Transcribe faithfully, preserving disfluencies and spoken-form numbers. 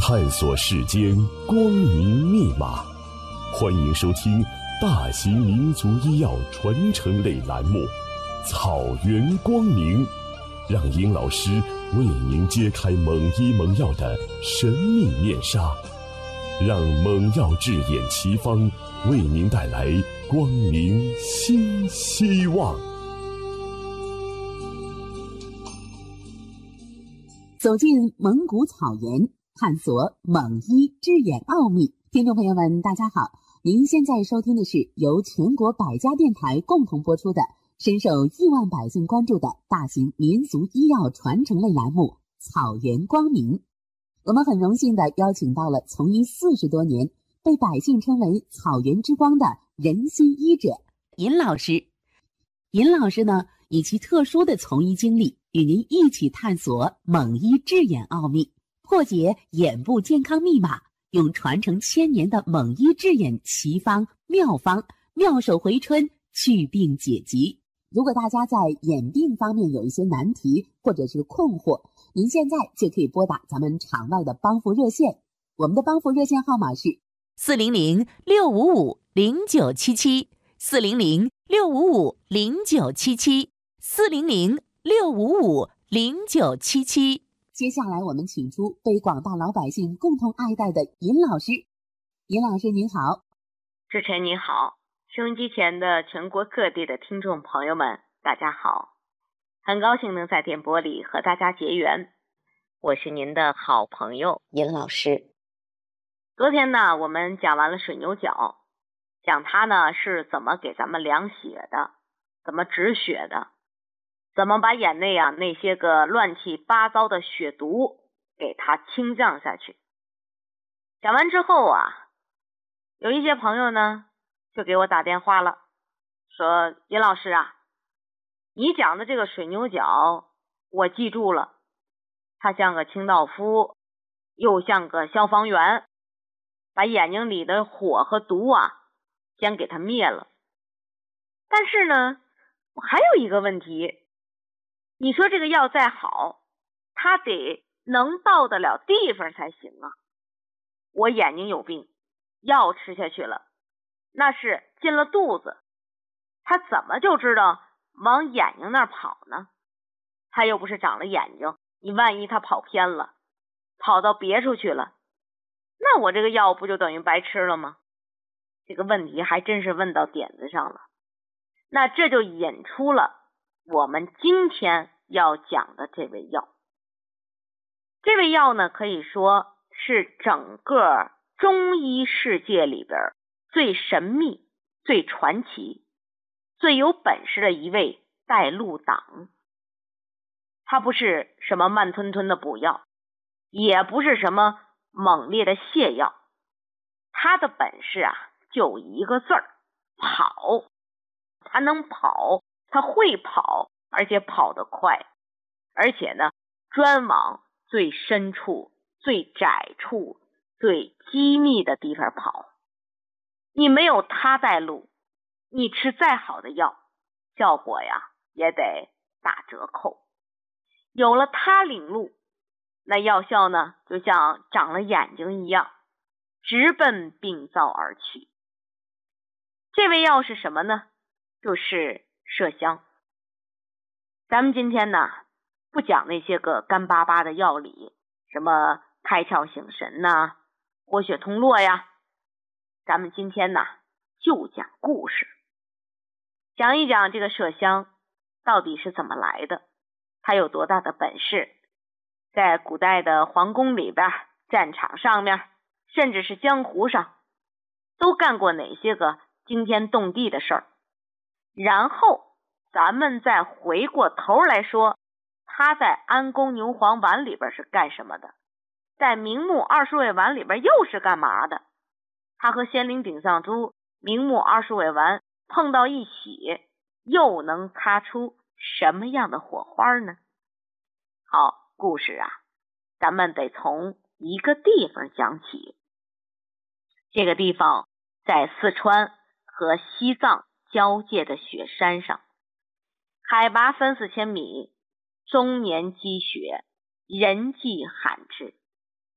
探索世间光明密码。欢迎收听大型民族医药传承类栏目《草原光明》，让殷老师为您揭开蒙医蒙药的神秘面纱，让蒙药治眼奇方为您带来光明新希望。 走进蒙古草原，探索蒙医治眼奥秘。听众朋友们，大家好，您现在收听的是由全国百家电台共同播出的深受亿万百姓关注的大型民族医药传承类栏目《草原光明》。我们很荣幸地邀请到了从医四十多年，被百姓称为草原之光的仁心医者尹老师。尹老师呢，以其特殊的从医经历，与您一起探索蒙医治眼奥秘，破解眼部健康密码，用传承千年的蒙医治眼奇方妙方，妙手回春，祛病解疾。如果大家在眼病方面有一些难题或者是困惑，您现在就可以拨打咱们场外的帮扶热线，我们的帮扶热线号码是四零零六五五零九七七，四零零六五五零九七七，四零零六五五零九七七。 接下来我们请出被广大老百姓共同爱戴的尹老师。尹老师您好。 主持人您好，收音机前的全国各地的听众朋友们大家好，很高兴能在电波里和大家结缘，我是您的好朋友尹老师。昨天呢，我们讲完了水牛角，讲它呢是怎么给咱们量血的，怎么止血的，怎么把眼内啊那些个乱七八糟的血毒给它清降下去。讲完之后啊，有一些朋友呢就给我打电话了，说尹老师啊，你讲的这个水牛角我记住了，他像个清道夫，又像个消防员，把眼睛里的火和毒啊先给它灭了。但是呢，我还有一个问题，你说这个药再好，它得能到得了地方才行啊。我眼睛有病，药吃下去了，那是进了肚子，它怎么就知道往眼睛那儿跑呢？它又不是长了眼睛，你万一它跑偏了，跑到别处去了，那我这个药不就等于白吃了吗？这个问题还真是问到点子上了。那这就引出了我们今天要讲的这味药。这味药呢，可以说是整个中医世界里边最神秘、最传奇、最有本事的一味带路党。它不是什么慢吞吞的补药，也不是什么猛烈的泻药，它的本事啊就一个字儿，跑。它能跑，它会跑，而且跑得快，而且呢专往最深处、最窄处、最机密的地方跑。你没有它带路，你吃再好的药，效果呀也得打折扣。有了它领路，那药效呢就像长了眼睛一样，直奔病灶而去。这味药是什么呢？就是麝香。咱们今天呢不讲那些个干巴巴的药理，什么开窍醒神呐、活血通络呀，咱们今天呢就讲故事，讲一讲这个麝香到底是怎么来的，它有多大的本事，在古代的皇宫里边、战场上面，甚至是江湖上，都干过哪些个惊天动地的事儿。然后咱们再回过头来说，他在安宫牛黄丸里边是干什么的，在明目二十味丸里边又是干嘛的，他和仙灵顶上珠、明目二十味丸碰到一起，又能擦出什么样的火花呢？好，故事啊咱们得从一个地方讲起。这个地方在四川和西藏交界的雪山上，海拔三四千米，终年积雪，人迹罕至。